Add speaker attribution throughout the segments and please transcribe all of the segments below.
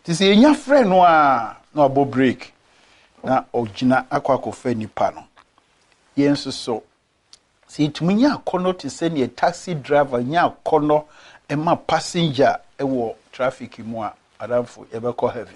Speaker 1: Ti se enya frɛ no a na abo break na ogina akwakofa nipa no yenso so se itumi nya akono te se ne taxi driver nya akono ema passenger ewo traffic mu a adamfo ebekɔ heaven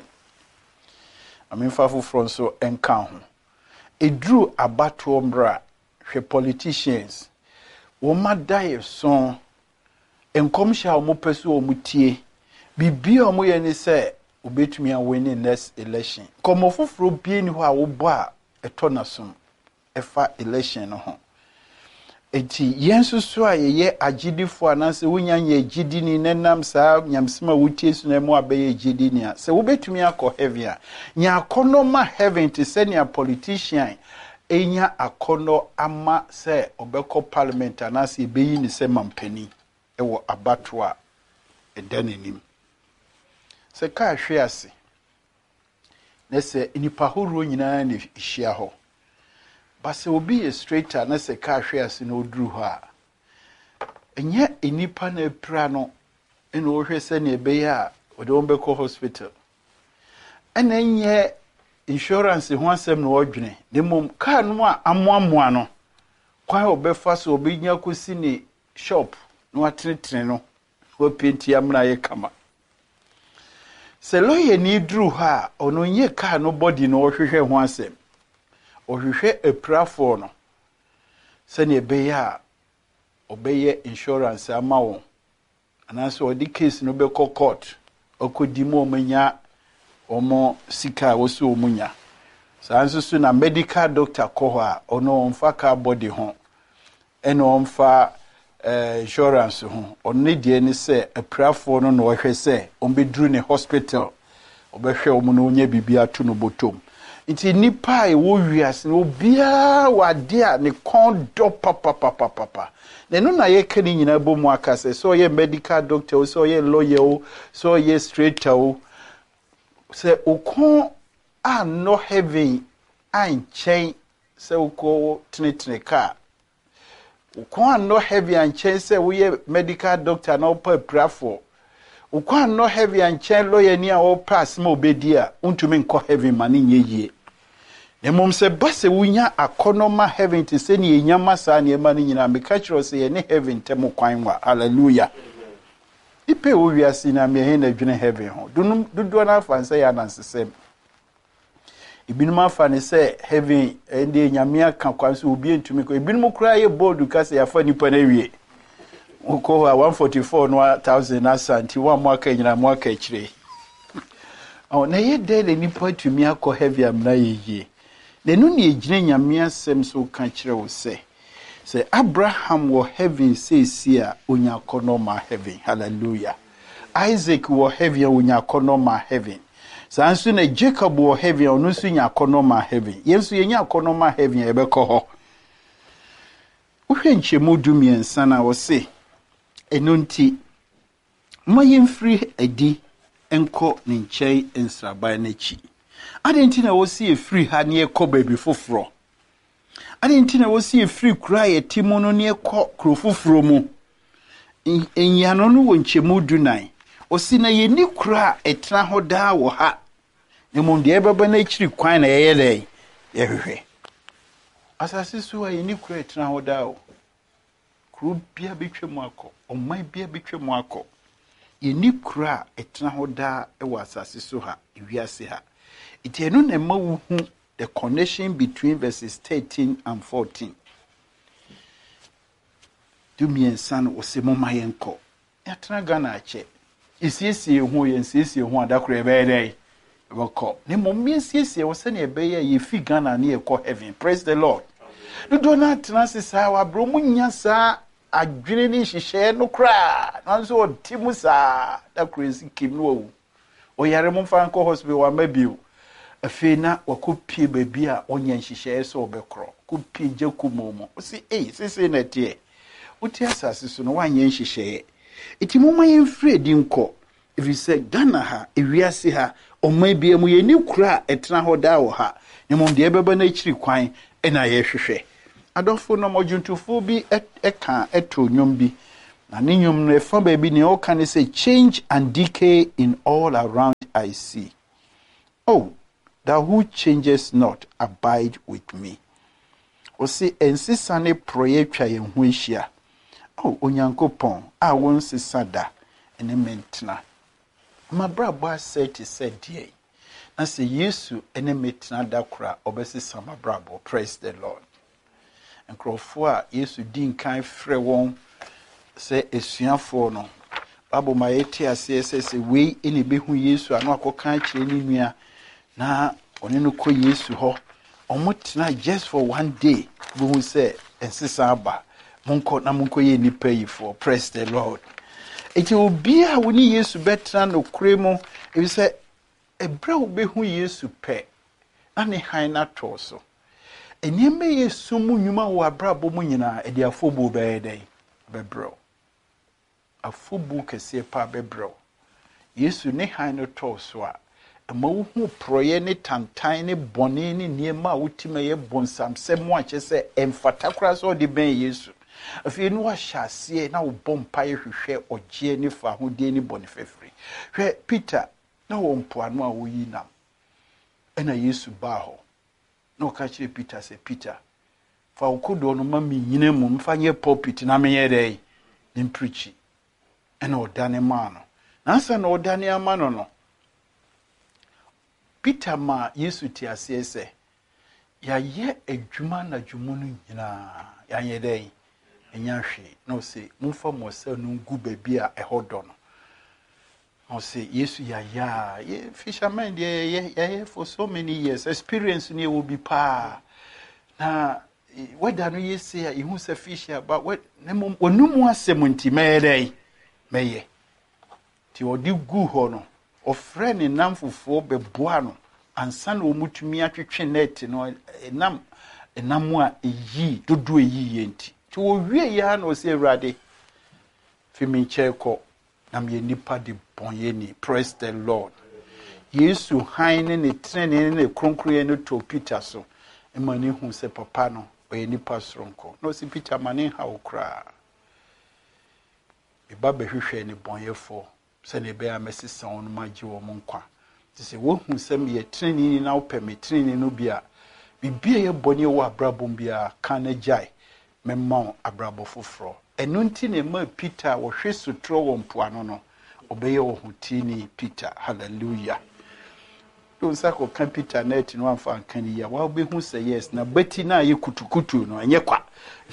Speaker 1: amemfafo front so enka ho edru abato mbra hwe politicians wo madaye so enkomhya wo peso wo mutie bibia wo ye ne se obetumi a win in next election komo foforo bie ni ho a wo bɔ a eto na som efa election no ho enti yensu so a ye agidifo anase wonya nya agidi ni nenam saa nyamsema wutie so na mu abeye agidi ni a se wo betumi akɔ heaven a nya akono ma heaven te se ne politician enya akono ama se obekɔ parliament anase ebeyi ni se mampani ewo abato a edanenim se ka hwe ase na se nipa horo nyina na hia ho ba se obi e straighter na se ka hwe ase na oduru ho a enye enipa na epra no ena o hwe se na ebe ya ode on beko hospital ena enye insurance ho asem na odwene demom ka no a amoamoa no kwan obefa so obi nya kosi ni shop no atretre no wo penti amna ye kama se loye ni dru ha ono nye ka no body no ohwehwe ho asem ohwehwe eprafo no se ne be ya obeye insurance ama wo anaso odi case no be court okodi mo omanya omo sika wo so omunya sanso so na medical doctor ko ho a ono omfa ka body ho eno omfa insurance ho onni die ni se aprafo no no hwe se ombedru ne hospital obehwe omu no nya bibia to no botom nti nipa e wo wiase no bia wade a ne kondo papa ne no na ye kani nyina bomu akase so ye medical doctor so ye lawyer so ye straighter se ukon a no heaven an chain se uko tene ka ukwa no heavy and chain say we medical doctor no pa prafo ukwa no heavy and chain lawyer ni a o pass ma obedia untumi nko heavy mani nyeye nemom se base wunya akonoma heaven te se ni enyama sa ne ma ni nyina me ka kiro se ye ne heaven temo kwan wa hallelujah ipe wo wiase na me he na dwene heaven ho dudu na fansa ya nansesem ibinum afa ne se heaven ende nyame aka kwanso obi ntumi ko ibinum kura ye bold ka se yafa nipa na wie uko 144 no 1000 asanti wa mwaka nyina mwaka kire na ye de nipa tumi akọ heaven amna yeye ne no ne ejine nyame asem so ka kire wo se Abraham wo heaven say a onya kono ma heaven hallelujah Isaac wo heaven onya kono ma heaven sanso na Jacob wo heaven onu so nya kono ma heaven yenso yenya kono ma heaven ebekọ ho uhwe nchemu dumiensa na wo se enonti mayemfiri adi enko ne nkyai ensraban na chi adenti na wo se efiri ha ne ekọ baby foforo adenti na wo se efiri kura ye timono ne ekọ kro foforo mu enyano no wo nchemu dunan o si na ye ni kura etna ho da wo ha nemo de ebeba na chiri kwan na ye le ye hwehwe asase so ye ni kura etna ho da wo kru bia betwemu akọ omai bia betwemu akọ ye ni kura etna ho da e wo asase so ha ewiase ha itienu na ma wo hu the connection between verses 13 and 14 dumiensa no osemo mayenko yatna gana ache isiesie hu ye nsiesie hu adakoro ebeyede ebeko ne momie siesie wo se ne ebeye ye fi Ghana ne ekọ heaven praise the Lord do not transisa wa bro munya sa adwene ni hihye no kra nanso otimu sa da crazy kim no o yare mo fa nko hospital wa mabio afina wakopie baby a onya hihye so obekro kopie jakumomo o si sese na tie uti asase so no wanye hihye iti moma yemfre di nko if you say Ghana ha ewiase ha omabia mu ye ni kura etna ho da wo ha ne mom de ebeba na chiri kwan na ye hwehwe adofo no mojuntufo bi eka eto nyom bi na ne nyom no efa ba bi ne o kan say change and decay in all around I see. Oh, thou who changes not, abide with me. O se ensisa ne proye twa ye ho ahia. Oh, Onyankopon, a won sisa da ene mentena. Ma brabo ase ti said die. Na se Yesu ene metena da kura obesisa ma brabo. Praise the Lord. Nkrofo a Yesu din kan frɛ won se esuafo no. Babo ma yeti ase se we ene behu Yesu ano akokan kire ni nua na one no kɔ Yesu ho. Omotena just for one day. Who say ensisa aba. Munko na munko ye nipa yi for. Praise the Lord. Eti obi a woni Yesu betra no kremo e say ebra obehu Yesu pe na ne han na to so enime Yesu mu nyuma wo abrabo mu nyina e de afobu be dey bebro afobu kese pa bebro Yesu ne han no to so a ma wo hu proye ne tantan ne bone ne niema a wotima ye bonsamsem wa che se emfata kra so de ben Yesu afi no ahyasie na wo bompa ye hwehwe ogie ne fa ho de ne bone fefri hwe Peter na wo mpoano a wo yi nam ena Yesu ba ho na ka kire Peter se Peter fa okodo no ma mi nyina mu mfa nye pulpit na me ye dey ni preach ena odane ma no na sa na odane ama no Peter ma Yesu ti ase se ya ye adwuma na dwumu no nyina ya ye dey enya hwe no se mumfa mo se no ngu baby a ehodo no no se Yesu ya fisherman yeah for so many years experience ni will be pa na whether no ye say e hu se fish but what onumu asem nti meye ti odi gu ho no ofre ne nam fufuo beboa no ansa na omutumi atwetwe net no enam a eyi dodo eyi yenti ti wo wie ya na o se Awurade fimi cheko nam ye nipa de bonyeni. Praise the Lord. Yesu haine ne trene ne kronkroye ne to Peter so emani hu se papa no oye nipa sronko no si Peter mane ha okra e ba behwehwe ne bonyefo se ne be amesisa on magye wo nkwa ti se wo hu se me trene ni na opɛ me trene no bia bibia ye bonye wo abrabom bia kan agyae memma abrabo foforo enu nti ne ma Peter wo hwe sutro wo mpoano no obeye wo hutini Peter. Hallelujah. Don't say ko kan Peter net no amfa kan ya wa obehu say yes na bati na ye kutukutu no enye kwa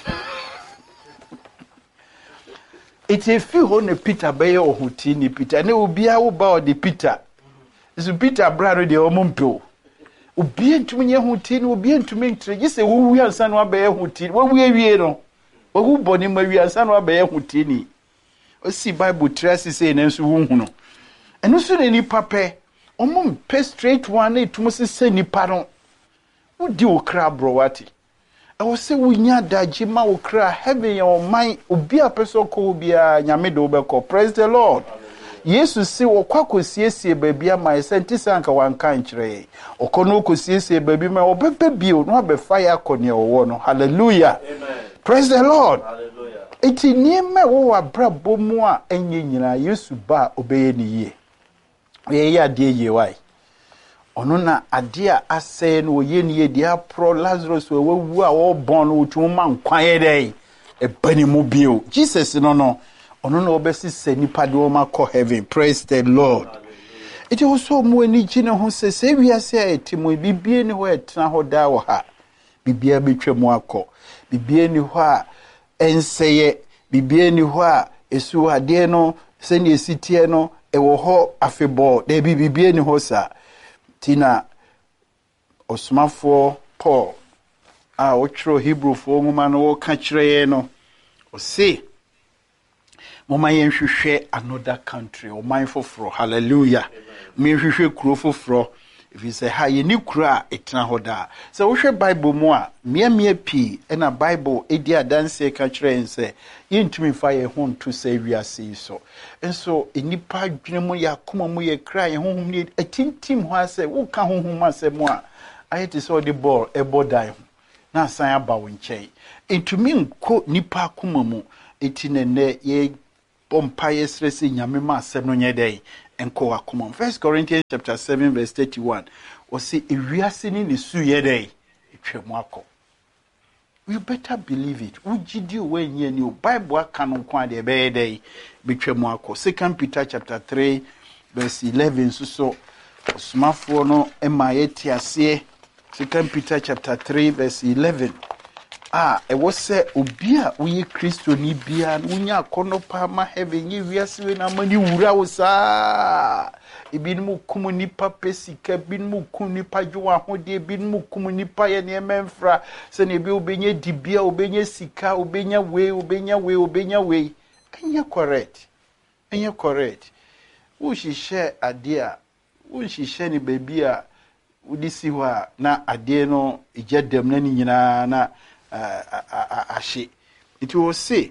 Speaker 1: it if you ne Peter beye wo hutini Peter ne obia wo ba o de Peter so Peter brado de omompo obi entumi nye hutini obi entumi ntre gise wo wi ansa no abeye hutini wo wie no wo boni ma wi ansa no abeye hutini o si Bible trace say na nso hu no eno so ne nipa pe omom pe straight one e tumo se nipa no wodi okra browati e wo se wunya daji ma okra heaven ya oman obi apeso ko obi a nyame do be ko. Praise the Lord. Yesu si okwa kosiesie babia ma sentisa anka wanka nkyere okono kosiesie babi ma obepe bio no abefa ya akone owo no. Hallelujah. Amen. Praise the Lord. Hallelujah. Eti nieme wo abrabo mu a enye nyina Yesu ba obeye ni ye. Ye ya de ye wai. Ono na ade a ase no ye ni ye dia pro Lazarus we wu a wo bon no twuma nkwan ye dai. E bani mu bio. Jesus no ono na obesi se nipa de o ma ko heaven. Praise the Lord. Eti wo so mu ani gine ho se wi ase a etimo bibie ni ho etna ho da wo ha. Bibia betwa mu akọ. Bibie ni ho a enseye bibie ni ho a esu ade no se ne esitie no e wo ho afebo de bibie ni ho sa tina osmafo Paul a otro Hebrew fo nwoma no wo ka kire no o se moma yenhwehwe another country o man foforo. Hallelujah. Me hwehwe kuro foforo if you say ha ye ni kura etna hoda so wo hwe Bible mu a mia pi na Bible edi adanse ka kire nse yentumi fa ye ho nto say wiase so enso enipa dwene mu ya koma mu ye kra ye honhom ni atintim ho ase wo ka honhom ase mu a ayeti so the ball e bodai ho na san aba wo nkyei entumi nko nipa koma mu eti nene ye bompa ye stress nyame ma asem no nyedai enko akoma. 1 Corinthians chapter 7 verse 31. O say ewiase ni ne su ye dey etwemu akọ. You better believe it. Ujidi wenye ni Bible aka no kwa de be dey betwemu akọ. 2 Peter chapter 3 verse 11 so osmafo no emayeti ase. 2 Peter chapter 3 verse 11. It was say obia uye Kristo ni bia unya kono pa ma heaven ye wiase we na mani wura wo saa ebinmu kum nipa pesika binmu kum nipa dwo ahode binmu kum nipa ye ne memfra se ne bi obenye dibia obenye sika obenya we anya correct wo hihye ade a wo hihye ne babia udisi wa na ade no ejedem na ni nyina na ashe. It will say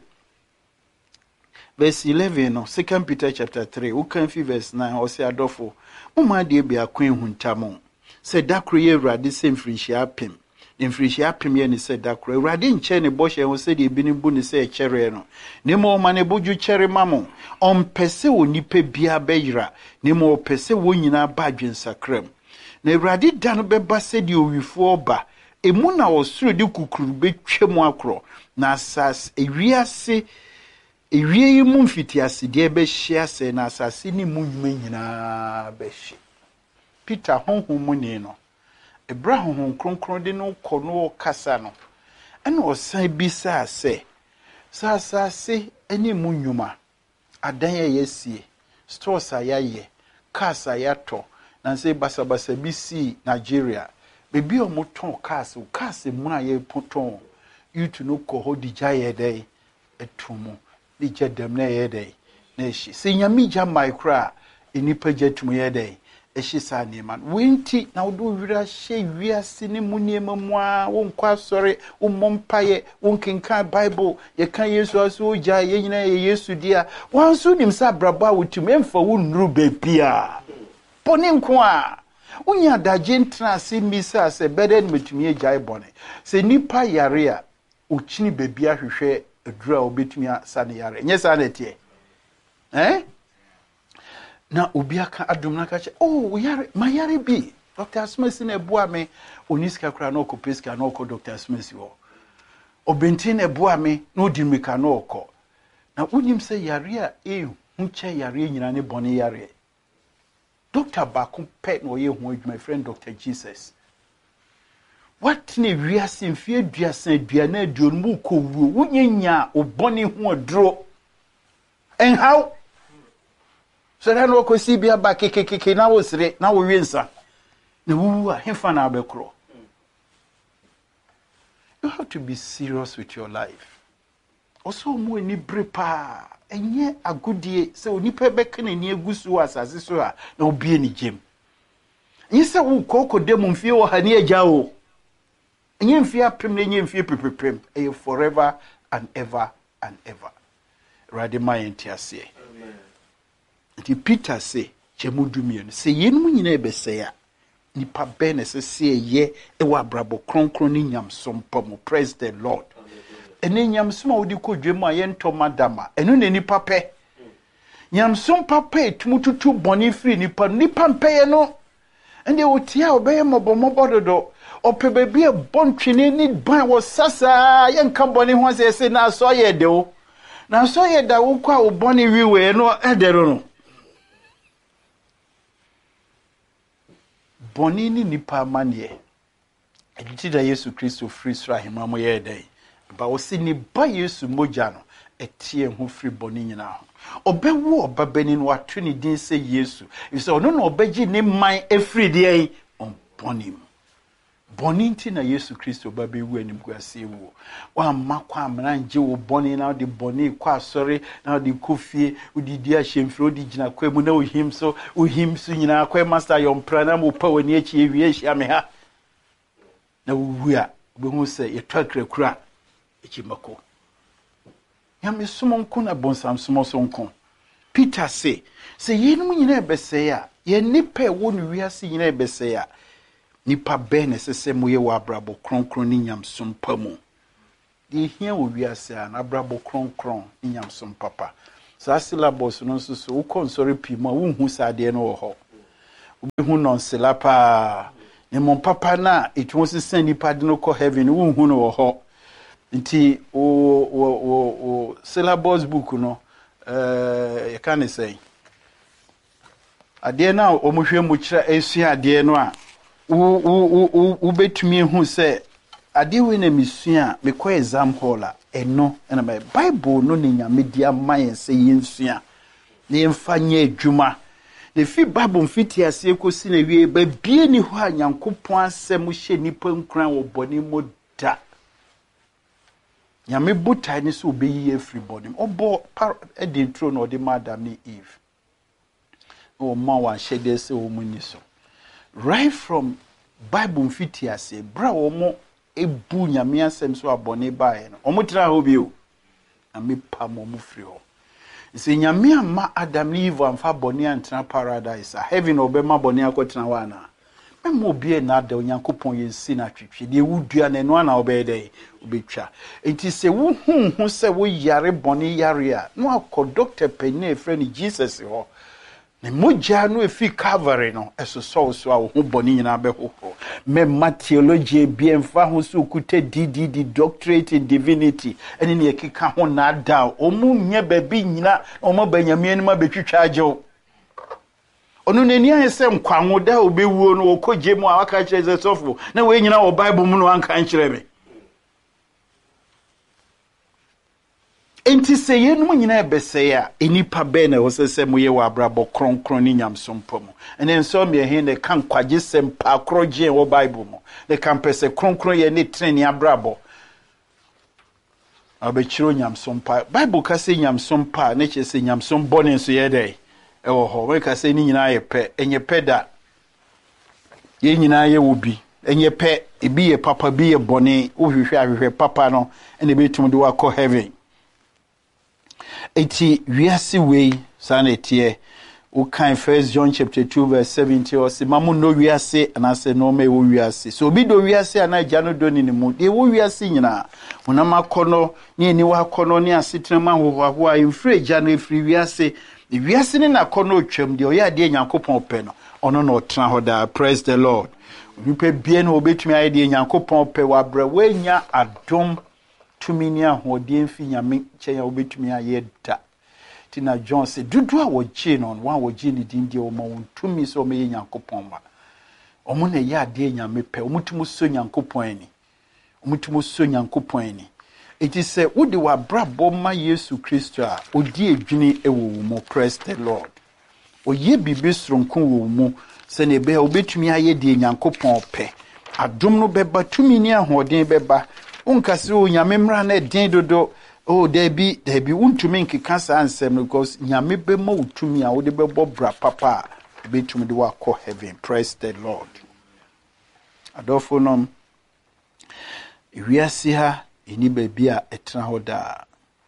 Speaker 1: verse 11 no 2 Peter chapter 3 we can see verse 9 or say adofo mama de bia kwen huntamo say dakro ye urade sem frihia pem frihia pem ye ne say dakro urade nche ne boshe wo say de bi ne bu ne say chere no ne mo ma ne boju chere mamo on pese onipa bia beyira ne mo pese wo nyina ba adwensakram na urade da no beba se de owifo ba emu na osuru di kukuru betwemu akro na asas ewiase ewie mu mfitiase de be hia se na asase ni mu nwuma nyina be hye Peter honhom ni no Abraham kronkron de no kɔ no kasa no ɛna osan bisa se asase ani mu nwuma adan yesie stores ayaye cars ayato na se basabasa bisi Nigeria bebi omoton cars mu aye poton yutu no ko ho dijaye dey etumu dije dem na ye dey na eshi se nyami ja micro enipa jetumu ye dey eshi sa neman wenti na wodo wira hye wiase ne mu niema mu a wonkwa asore ummompaye wonkenka Bible ye kan Yesu aso oja ye nyina ye Yesu dia wanso nim sa braba wotum emfa wo nuru bepia poni nko a unya daje ntrase misa se beden metumi ejai bone se nipa yare a uchini bebi ahwehwe adura obetumi asane yare nye sa na tie na obi aka adum na ka che yare ma yare bi Dr. Smith na ebua me oniska kra na okopeska na okọ Dr. Smith wo obentin na ebua me na odimika na okọ na unyim se yare a hunche yare nyina ne bone yare Dr. Bakum pet no ye hu my friend Dr. Jesus. What ne wiase mfie duasa duana aduon mu ko wuo wunyanya obone hu adro. And how? So that no ko si bia ba kekekeke na wo sire na wo wiensa. Na wu a hemfa na abekro. You have to be serious with your life. Also mo ni brepa enye agudie se onipa beka na ni egusu asase so a na obie ni gem enye se wo kokko dem mfie wo ha ne agya wo enye mfie apem na enye mfie pepepem forever and ever rade mayenti ase amen. Ti Peter say chemudumie no se yenum nyina ebese ya nipa be na se se ye ewa abrabo kronkron ni nyamsom pam. Praise the Lord. Ene nyamsom a wodi kodwem a ye ntoma dama enu ne nipa pe nyamsom papa etumututu boni free nipa mpeye no ende wotia obeye mobomobo dodo opebebi e bontwene ni ban wo sasa ye nka boni ho se na so ye de wo na so ye da wo kwa oboni wiwe no edero no boni ni nipa manie enti da Yesu Kristo free sra hemamo ye dai ba wo si ni ba Yesu moja no etie ho free boni nyina ho obewu obabani no atwe ni din se Yesu so no no obeji ni man efri de on bonim boni nti na Yesu Kristo babewu anim kwase wu wa makwa amranje wo boni na de boni kwa sori na de kofie udidi ahemfro di gina kwemu na ohimso nyina kwa master yompra na mo pa wani achi ewie ahia me ha na wuwu a obehu se yetwakra kura echimako yame sumonko na bonsam sumosonko Peter say yenum nyina ebese ya ye nipa wo no wiase nyina ebese ya nipa be na sese moye wa abrabo kronkron ni nyamsom pamu de hia wo wiase na abrabo kronkron ni nyamsom papa Sa syllabus no so so ukon sorry pima wonhu sade no wo ho obehu non selapa ne mon papa na etwo sesen nipa de no ko heaven wonhu no wo ho nti o syllabus book no you can say ade na omuhwe mu kira esua ade no a wo betumi hu se ade we na misua me ko exam hall a eno na my Bible no ne nyame dia man se yensua ne mfa nya adwuma ne fi Bible mfiti ase ekosi na wie ba bie ni ho a Nyankopon asem hye nipa nkran wo boni mo da nyame butai ni so obeyi everybody obo e dey throw no the madam ni Eve o ma wa shede se o muni so right from Bible mfiti ase bra wo mo ebu nyame asem so abone bae no omutira ho bio ame pa mo mufri ho ise nyame ama Adam ni Eve amfa bone antena paradise a heaven obema bone akotena wana memo obie na da Onyankopon yensi na twetwe de wudua na no na obede obetwa enti se wo hu se wo yare bone yare a no akọ doctor penny friend Jesus ho ne moja no efi Calvary no eso so a wo bone nyina be ho me theology bi emfa ho so kute DDD doctorate in divinity ene ne ekeka ho na da omu nye baby nyina omo banyame ni ma betwitwa agyew onu neni ayese nkwanwo da obewuo no okoje mu awaka kire sofo na we nyina o Bible mu no anka nkire me enti se yenum nyina ebese ya enipa be na wosese mu ye wa abrabo kronkron ni nyamsompo mu ene nso me he ne kan kwaje sempa akroje wo Bible mu ne kan pese kronkron ye ne treni abrabo abechiro nyamsompa Bible ka se nyamsompa ne che se nyamsombo ne nso ye dai ewo ho we ka se ni nyina ye pe enye peda ye nyina ye wobi enye pe ebi ye papa bi ye bone wo hwehwe ahwehwe papa no ene betum de wa ko heaven eti wiase wei sanetie o kan 1 John chapter 2 verse 17 o se mamu no wiase anase no me wo wiase so obi do wiase ana gya no do ni mu de wo wiase nyina wonam akono ne ani wa akono ne asetrema hoho a emfre gya no efri wiase wiase ne na akono otwam de o ya de Nyankopon pɛ no ono no otena ho da. Praise the Lord. Nipa bie no obetumi aye de Nyankopon pɛ wa bra wanya adom tumini ahode mfi nyame kyenya obetumi aye da. Tina John se dudu a wogie no wan wogie ni din de o ma wontumi so me Nyankopon ma omo na ye ade nyame pɛ omutumu so Nyankopon ani omutumu so Nyankopon ani eti se wode wa brabo ma Yesu Kristo a odi edwini ewo mu. Praise the Lord. Oye bibi sronkon wo mu se ne be obetumi aye de Nyankopon pɛ adom no beba tumini ahode beba unkase o nyame mra na den dodo oh debi untumi nkeka sa ansem because nyame be ma utumi a wo de bebo bra papa betumi de wa ko heaven. Praise the Lord. Adolfo nom wiase ha eni baby a etena ho da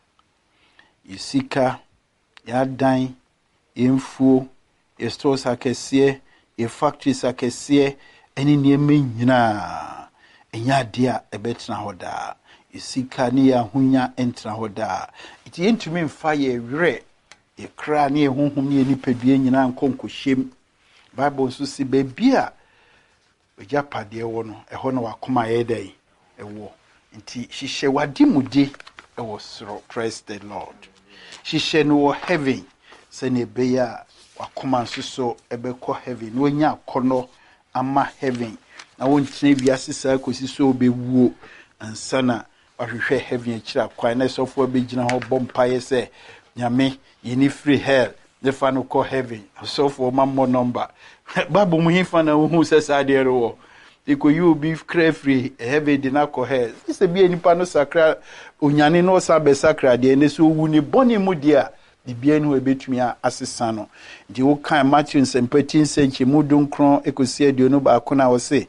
Speaker 1: isika ya dan emfuo stores akese e factories akese eni nieme nyina enya de a ebetena ho da isika ni ya hunya entena ho da iti entumi mfa ye were e kra ni ehunhum ni nipadua nyina nkonkohyem. Bible so si baby a ojapade wo no eho no wakoma ye dai ewo nti hihye wadi mude ewo soro. Praise the Lord. Hihye no heaven se ne be ya wakoma nso ebekọ heaven no nya akono ama heaven na wontene biase sa kosi so obewuo ansana ahwehwe heaven akira kwan na sofo abegina ho bompaye se nyame yini free hell the final call heaven sofo mammo number babu muhifa na hu se sade ro iko you be free heaven de na call hell ise bi enipa no sakra onyane no sabe sakra de ne so wu ni boni mu dia bibia no ebetumi asesa no de wo kan Matthew 17 mudun kron ekosi aduonu ba akona wo se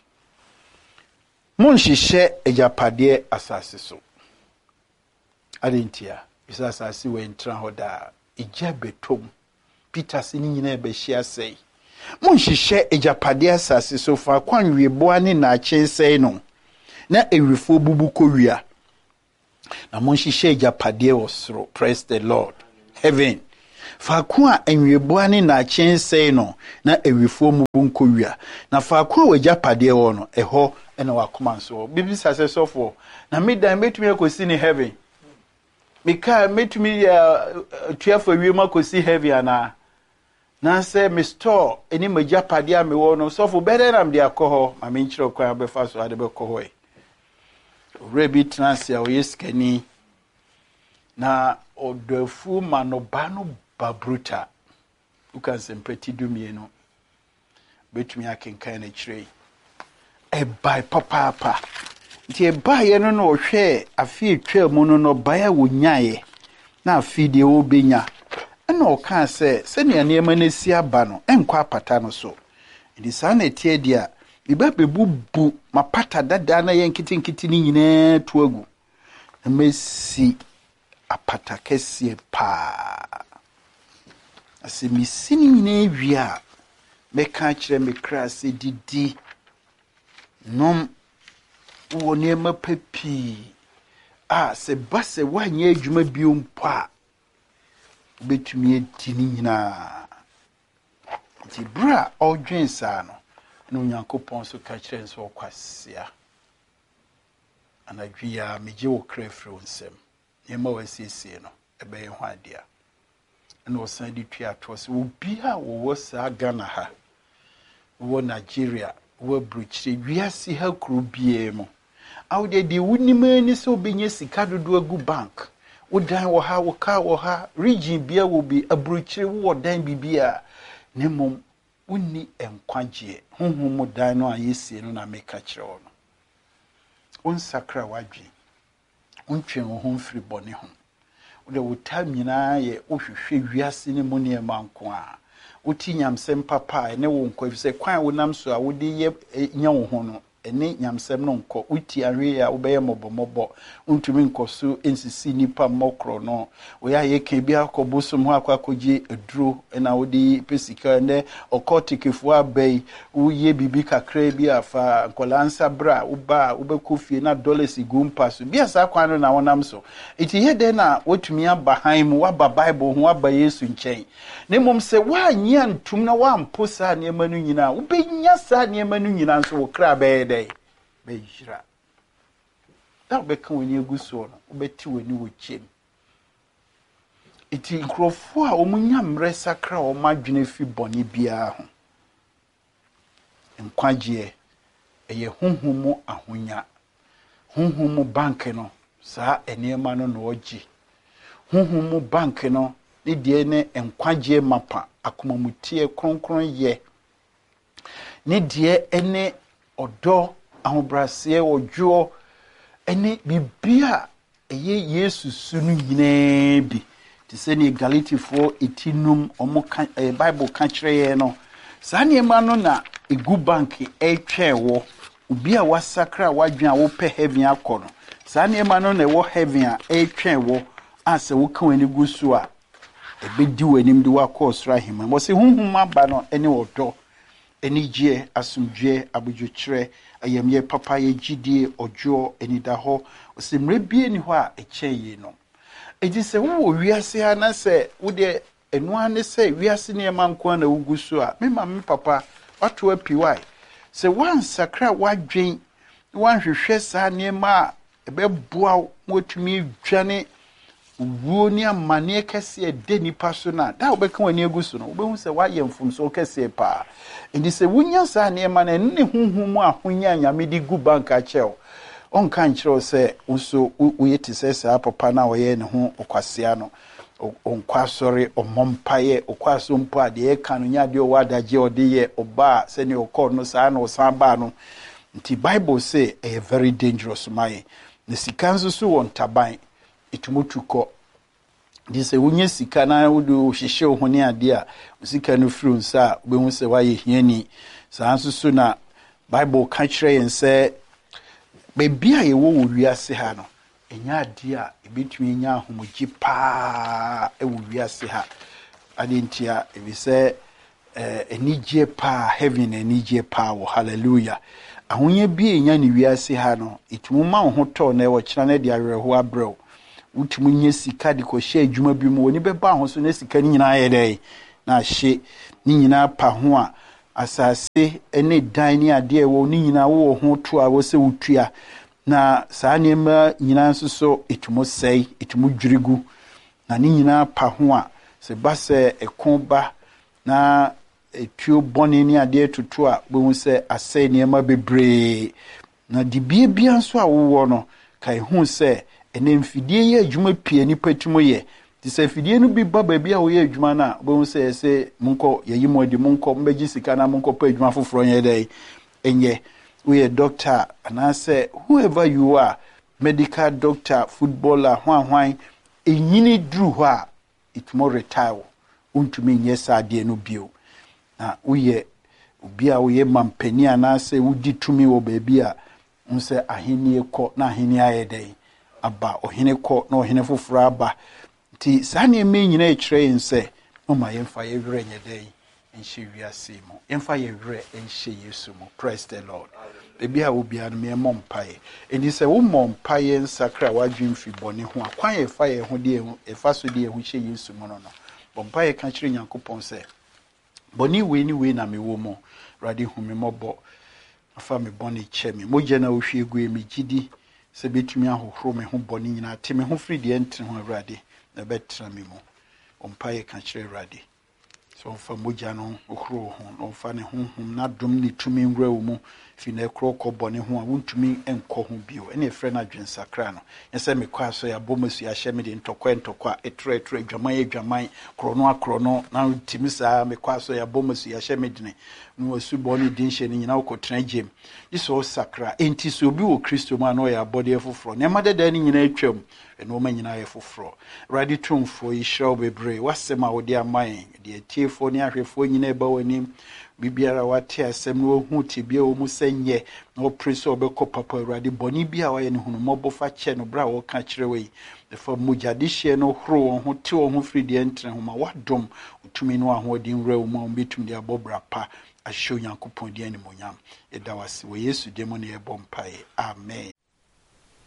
Speaker 1: monhihye ejapade asase so adentia bisa asase we ntra ho da ejia betom Peter sini nyina ebe hia sei monhihye ejapade asase so fa kwanwe boa ne na achensei no na ewifo bubu kowia na monhihye ejapade osoro. Praise the Lord. heaven. Faako a enweboa ne na kyensee no na ewifuo mu bunkowia. Na faako a wagyapadeɛ wɔ no ɛhɔ ɛna wakoma nso. Bibi sase sɔfo na medan metumi akosi ne heaven. Mika metumi tuafo wiem akosi heaven ana. Na sɛ me store eni magyapadeɛ a me wɔ no sɔfo bɛdɛ na me de akɔ hɔ ma me nkyerɛ kwan bɛfa so ade bɛkɔ hɔ yi. Rebi transi a oyɛ skani na odofu manoba no babruta uka sempeti dumienu betumi akenkan na kyerɛ e bai papa nti e bai no no hwɛ afi etwa mu no no bai a wonyae na afi de wo benya na ɔka sɛ ne nneɛma na si aba no enkɔ apata no so ndi saa na etie dia biba bebubu mapata dada na yɛ nkitinkiti ni nyinaa to agu na mesi apata kɛseɛ pa ase misini nyinaa wia meka kyerɛ me kra sɛ didi nom wo nneɛma papi a sɛ ba sɛ wanyɛ adwuma bio mpo a betumi adi ni nyinaa nti bra ɔdwen saa no na Onyankopɔn so ka kyerɛ nso ɔkwasia anadwia megye wo kra firi wo nsɛm nneɛma wasiesie no ɛbɛyɛ ho adea na osan di twa to sɛ obi a wo saa Ghana ha wo Nigeria wo bruchire wiase ha kuro bie mu awde di wunima ni sɛ obenye sika dodo agu bank wo dan wo ha wo ka wo ha region bia wo bi abruchire wo dan bibia ne mom wonni enkwagye honhom dan no a yesie no na meka kyerɛ wo no onsakra wadwe ontwen wo ho mfiri bɔne ho wode wo tam nyinaa yɛ wohwehwɛ wiase ne mu ne manko a woti nyamsɛm papa ne wo nkɔ sɛ kwan wo nam so a wode yɛ nya wo ho no ene nyamsɛm no nkɔ woti ahwe a wobɛyɛ mɔbɔmɔbɔ untumi nkɔ so ensisi nipa mmɔkro no wo ya yɛ kan bi akɔbo som ho akɔgye aduro na wode pesika ne ɔkɔtikefo abai wo yɛ bibi kakra bi afa nkɔlansa bra wo ba wobɛkɔ fie na dollars gumpa so bia saa kwan no na wonam so iti yɛ den na wotumi aba han mu waba bible ho aba yesu nkyɛn ne mom sɛ waanyia ntum na wampo saa nneɛma no nyinaa wobɛnya saa nneɛma no nyinaa nso wo kra bɛyɛ dɛ bɛyira da wobɛka w'ani agu so no wobɛti w'ani wɔ kyem iti nkurɔfo a ɔmunya mmerɛ sakra ɔmadwene fi bɔne biara ho nkwagyeɛ ɛyɛ honhom mu ahonya honhom mu bank no saa nneɛma no na ɔgye honhom mu bank no ne deɛ ne nkwagyeɛ mapa akomamutie kronkron yɛ ne deɛ ene ɔdɔ ahobrɛaseɛ ɔdwo ene bibia ɛyɛ Yesu su no nyinaa bi te sɛ ne Galatifoɔ etinum ɔmo Bible ka kyerɛ yɛ no saa nneɛma no na egu bank ɛtwɛn wɔ obi a wasakra wadwen a wopɛ heaven akɔ no saa nneɛma no na ɛwɔ heaven a ɛtwɛn wɔ a sɛ woka w'ani gu so a ɛbɛdi w'anim de wakɔ ɔsoro ahema mo sɛ honhom aba no ɛne ɔdɔ enigye asomdwe abodwokyerɛ ayamye papa ye gidie odwo enida hɔ osimre bie ni hɔ a ɛkyɛ yi no edi sɛ wo wiase ha na sɛ wo de enua ne sɛ wiase ne manko na wugu so a me mama papa wato apiwai sɛ wansakra wadwen wanhwehwɛ saa nneɛma a ɛbɛboa wotumi dwane wuo ni amane kɛse de nipa so na da wobɛka wani agu so no wobɛhu sɛ wayɛ mfomso kɛse pa ndi sɛ wunya saa nneɛma na ne honhom a honya nyame de gu bank a kyɛw onka nkyerɛw sɛ nso woyɛ te sɛ saa papa na wɔyɛ ne ho okwasea no onkwa sɔre ɔmɔmpaye okwaso mpo a de ɛka no nya de ɔwadagye ɔde yɛ ɔba sɛ ne ɔkɔ no saa na ɔsan ba no nti Bible say a very dangerous man ne sika nso so wɔ ntaban itumutuko di sɛ wonye sika na wo do hyehyɛ wo hone ade a sika no firi nsa a wobɛhu sɛ wayɛ hiani saa nso so na Bible ka kyerɛ yɛn sɛ baabi a yɛwɔ wɔ wiase ha no ɛnya ade a ebetumi nya ahomogye paa ɛwɔ wiase ha ade ntia ebi sɛ enigye paa heaven enigye paa wɔ hallelujah ahonya bi enya ne wiase ha no ituma wo ho tɔ na ɛwɔ kyerɛ na de awerɛho abrɛw utumi nye sika de ko hye adwuma bi mu oni beba ho so na sika ni nyina ye dai na hye ni nyina pa ho a asase ene dan ni ade wo ni nyina wo ho to a wo se wutua na saa nema nyina nso so etumo sei etumo dwirigu na ni nyina pa ho a se ba se ekon ba na etuo boni ni ade tutu a bo hu se asai nema bebre na di bia nso a wo no kai hu se ene mfidie ye adwuma pie ni patumo ye ti se fidie no bi ba ba bia wo ye adwuma na bo hu se munko yeyi modi munko mbeji sika na munko pa adwuma foforo ye dai enye we a doctor and I say whoever you are, medical doctor, footballer, hwan enyini dru ho a it more retire untumi nyesa ade no bio na we obi a we mampani ana say wudi tumi wo ba bia unse aheni ekọ na aheni ayedai aba ohene kọ na ohene foforo aba ti sane me nyina ekire nse no ma yemfa ye were nyedai enhye wiase mu yemfa ye were enhye Yesu mu. Praise the Lord. Ebi a obi an me mompae eni se wo mompae nsakra wadwin fi bone ho akwan ye fa ye ho de efa so de ho hye Yesu mu no mompae ka kire Nyankopon se bone we ni we na me wo mo rade hu me mobo afa me bone che me moje na wo hwie gu e me gidi se betumi ahohoro me ho bone nyina te me ho firi de entre ho rade na betra me mu mompae ka kire rade so fa moja no ohoro ho no fa ne honhom na dom ni tumi nwra wo mu fi na ekro kobone ho a wontumi enko ho bio ene efre na dwensakra no yesa me kwa so ya bomasu ya hye me de ntokwa etre adwaman krono na timi saa me kwa so ya bomasu ya hye me dine no wasu bone din hye ni nyina okotena gem iso sakra enti so bi wo Kristo ma no ya bode efoforo ne madeda ni nyina atwam eno ma nyina efoforo ready tumfo yi shrow bebre wasema wo de aman de tiefo ni ahwefo nyina ba wanim bibiara wate asem no hu tibia wo musenye no preso obekọ papa awurade boni bia wa ye ne hunu mobofa che no bra wo ka kire we the for mujadihye no horo wo ho te wo ho firi de entre ho ma wadom utumi no ahodin wura wo ma betum de abobra pa ahyo Nyankopon de animonyam edawase wo Yesu demo ne ebompae amen.